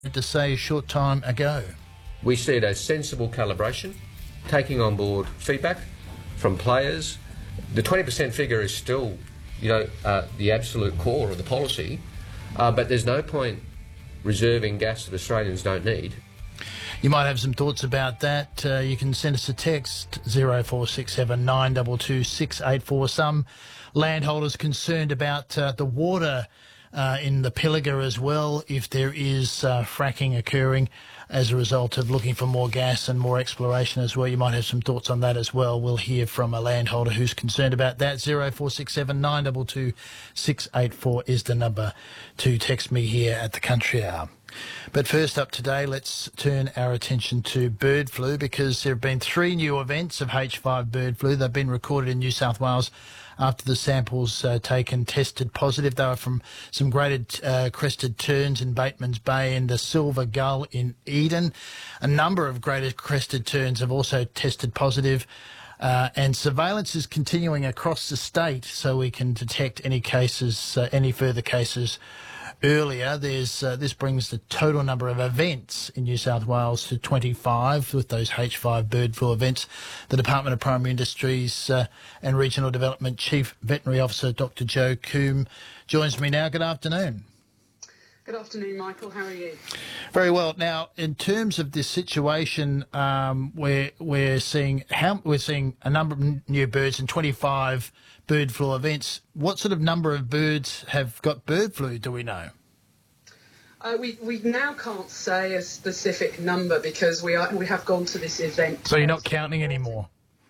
to say a short time ago. We see it as sensible calibration, taking on board feedback from players. The 20% figure is still, the absolute core of the policy, but there's no point reserving gas that Australians don't need. You might have some thoughts about that. You can send us a text, 0467 922 684. Some landholders concerned about the water in the Pilliga as well, if there is fracking occurring as a result of looking for more gas and more exploration as well. You might have some thoughts on that as well. We'll hear from a landholder who's concerned about that. 0467 922 684 is the number to text me here at the Country Hour. But first up today, let's turn our attention to bird flu, because there have been 3 new events of H5 bird flu. They've been recorded in New South Wales after the samples taken tested positive. They were from some graded crested terns in Batemans Bay and the silver gull in Eden. A number of graded crested terns have also tested positive. And surveillance is continuing across the state so we can detect any cases, any further cases earlier. This brings the total number of events in New South Wales to 25 with those H5 bird flu events. The Department of Primary Industries and Regional Development Chief Veterinary Officer Dr Joe Coombe joins me now. Good afternoon. Good afternoon, Michael. How are you? Very well. Now, in terms of this situation, we're seeing a number of new birds and 25 bird flu events. What sort of number of birds have got bird flu, do we know? We now can't say a specific number because we have gone to this event. So you're not counting anymore?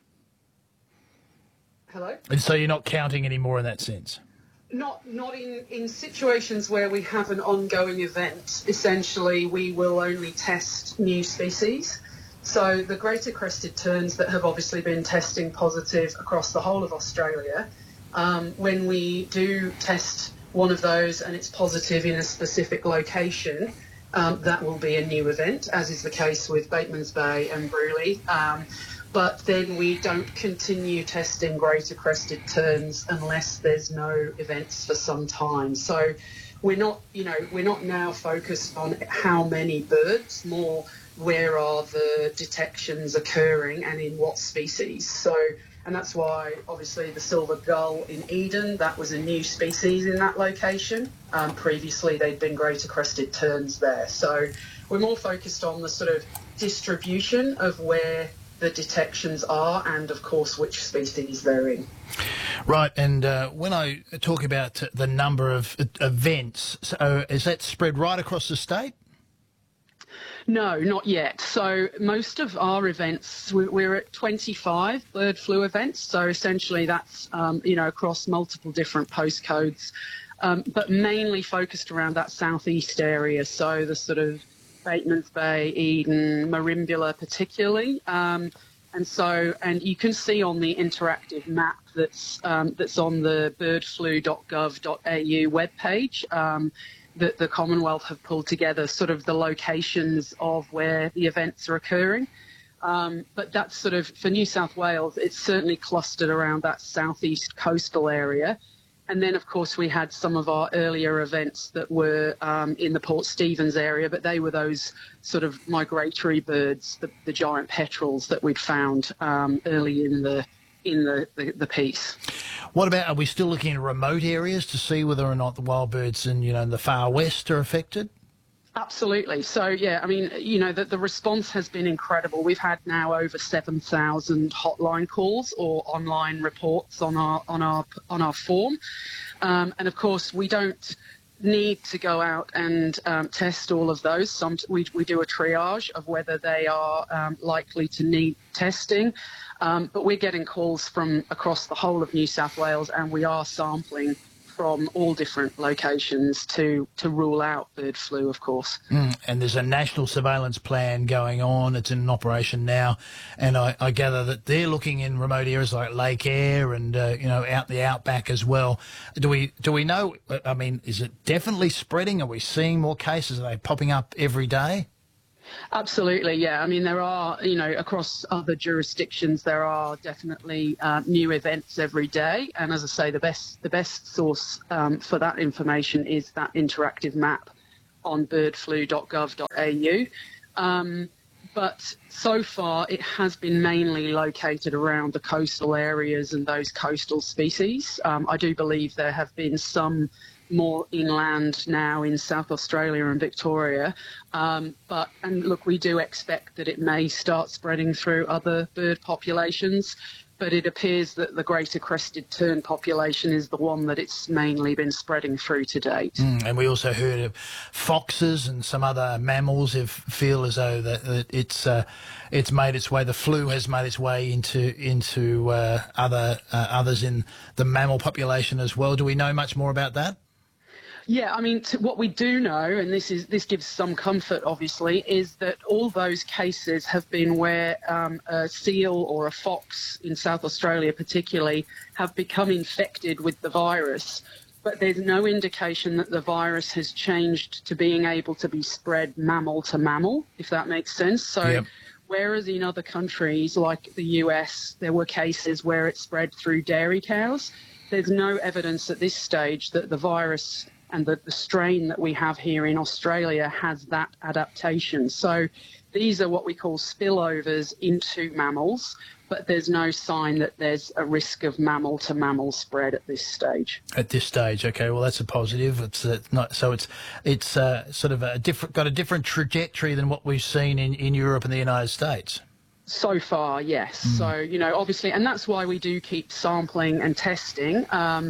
Hello? And so you're not counting anymore in that sense? Not in situations where we have an ongoing event. Essentially, we will only test new species. So the greater crested terns that have obviously been testing positive across the whole of Australia, when we do test one of those and it's positive in a specific location, that will be a new event, as is the case with Batemans Bay and Bruley. But then we don't continue testing greater crested terns unless there's no events for some time. So we're not now focused on how many birds, more where are the detections occurring and in what species. So, and that's why obviously the silver gull in Eden, that was a new species in that location. Previously they'd been greater crested terns there. So we're more focused on the sort of distribution of where the detections are and, of course, which species they're in. Right, and when I talk about the number of events, so is that spread right across the state? No, not yet. So most of our events, we're at 25 bird flu events. So essentially that's, across multiple different postcodes, but mainly focused around that southeast area. So the sort of Batemans Bay, Eden, Merimbula particularly. And you can see on the interactive map that's on the birdflu.gov.au webpage that the Commonwealth have pulled together sort of the locations of where the events are occurring. But that's sort of, for New South Wales, it's certainly clustered around that southeast coastal area. And then, of course, we had some of our earlier events that were in the Port Stephens area, but they were those sort of migratory birds, the giant petrels that we'd found early in the piece. What about, are we still looking at remote areas to see whether or not the wild birds in, the far west are affected? Absolutely. So, yeah, I mean, the response has been incredible. We've had now over 7,000 hotline calls or online reports on our form. And, of course, we don't need to go out and test all of those. We do a triage of whether they are likely to need testing. But we're getting calls from across the whole of New South Wales, and we are sampling from all different locations to rule out bird flu, of course. And there's a national surveillance plan going on. It's in operation now. And I gather that they're looking in remote areas like Lake Eyre and, out the outback as well. Do we know, I mean, is it definitely spreading? Are we seeing more cases? Are they popping up every day? Absolutely, yeah. I mean, there are, across other jurisdictions, there are definitely new events every day. And as I say, the best source for that information is that interactive map on birdflu.gov.au. But so far, it has been mainly located around the coastal areas and those coastal species. I do believe there have been some more inland now in South Australia and Victoria. And look, we do expect that it may start spreading through other bird populations, but it appears that the greater crested tern population is the one that it's mainly been spreading through to date. And we also heard of foxes and some other mammals feel as though that it's made its way, the flu has made its way into others in the mammal population as well. Do we know much more about that? Yeah, I mean, what we do know, and this gives some comfort, obviously, is that all those cases have been where a seal or a fox in South Australia particularly have become infected with the virus, but there's no indication that the virus has changed to being able to be spread mammal to mammal, if that makes sense. So yep. Whereas in other countries like the US, there were cases where it spread through dairy cows, there's no evidence at this stage that the virus and the strain that we have here in Australia has that adaptation. So these are what we call spillovers into mammals, but there's no sign that there's a risk of mammal-to-mammal spread at this stage. At this stage, okay. Well, that's a positive. It's not so. It's sort of got a different trajectory than what we've seen in Europe and the United States. So far, yes. So obviously, and that's why we do keep sampling and testing,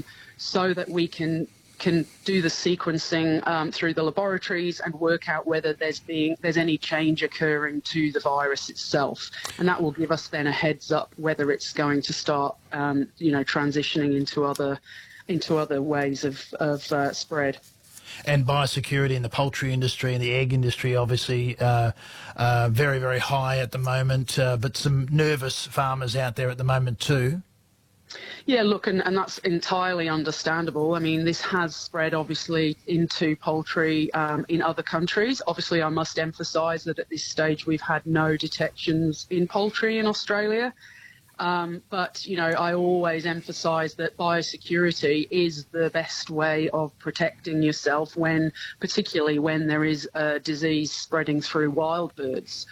so that we can do the sequencing through the laboratories and work out whether there's any change occurring to the virus itself, and that will give us then a heads up whether it's going to start transitioning into other ways of spread. And biosecurity in the poultry industry and the egg industry, obviously, very, very high at the moment, but some nervous farmers out there at the moment too. Yeah, look, and that's entirely understandable. I mean, this has spread, obviously, into poultry in other countries. Obviously, I must emphasise that at this stage we've had no detections in poultry in Australia. But, I always emphasise that biosecurity is the best way of protecting yourself particularly when there is a disease spreading through wild birds.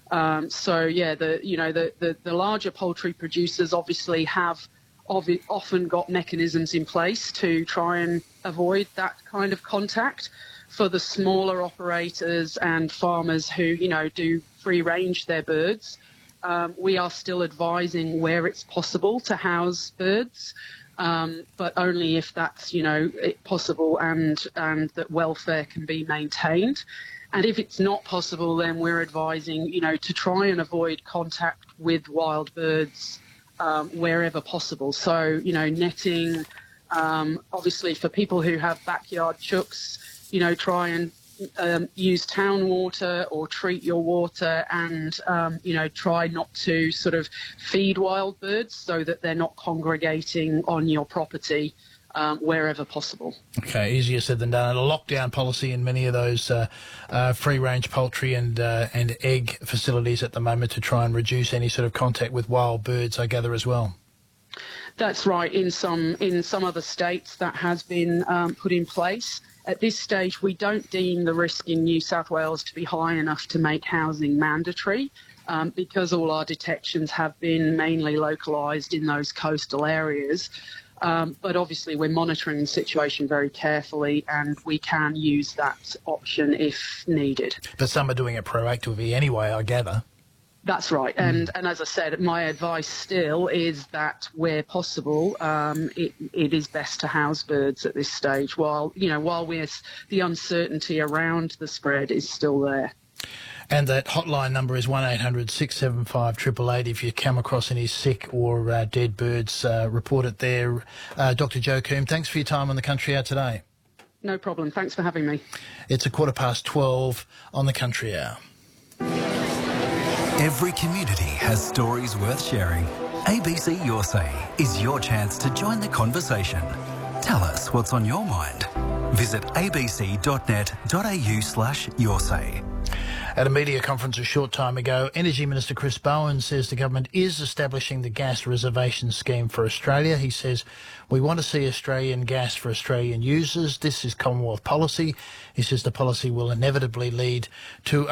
The larger poultry producers obviously have often got mechanisms in place to try and avoid that kind of contact. For the smaller operators and farmers who, do free range their birds, we are still advising where it's possible to house birds, but only if that's, possible and that welfare can be maintained. And if it's not possible, then we're advising, to try and avoid contact with wild birds wherever possible. So, netting, obviously for people who have backyard chooks, try and use town water or treat your water and, try not to sort of feed wild birds so that they're not congregating on your property wherever possible. Okay, easier said than done. And a lockdown policy in many of those free-range poultry and egg facilities at the moment to try and reduce any sort of contact with wild birds, I gather, as well. That's right. In some other states, that has been put in place. At this stage, we don't deem the risk in New South Wales to be high enough to make housing mandatory, because all our detections have been mainly localised in those coastal areas. But obviously we're monitoring the situation very carefully and we can use that option if needed. But some are doing it proactively anyway, I gather. That's right. And as I said, my advice still is that where possible, it is best to house birds at this stage while the uncertainty around the spread is still there. And that hotline number is 1800 675 888. If you come across any sick or dead birds, report it there. Dr. Jo Coombe, thanks for your time on The Country Hour today. No problem. Thanks for having me. It's 12:15 on The Country Hour. Every community has stories worth sharing. ABC Your Say is your chance to join the conversation. Tell us what's on your mind. Visit abc.net.au/yoursay. At a media conference a short time ago, Energy Minister Chris Bowen says the government is establishing the gas reservation scheme for Australia. He says, we want to see Australian gas for Australian users. This is Commonwealth policy. He says the policy will inevitably lead to